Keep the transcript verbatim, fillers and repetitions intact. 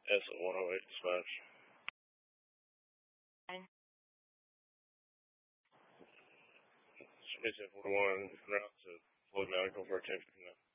S one oh eight dispatch. Space forty-one, route to Floyd Medical for attention.